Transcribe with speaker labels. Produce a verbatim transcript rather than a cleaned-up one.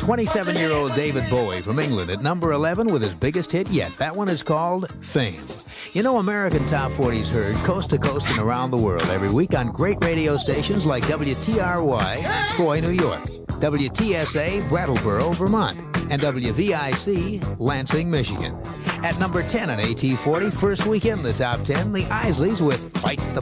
Speaker 1: twenty-seven-year-old David Bowie from England at number eleven with his biggest hit yet. That one is called Fame. You know, American Top forty is heard coast to coast and around the world every week on great radio stations like W T R Y, Troy, New York, W T S A, Brattleboro, Vermont, and W V I C, Lansing, Michigan. At number ten on A T forty, first week in the top ten, the Isleys with Fight the